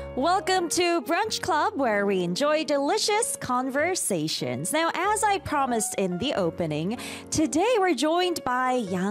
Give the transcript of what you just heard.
Welcome to Brunch Club, where we enjoy delicious conversations. Now, as I promised in the opening, today we're joined by Yang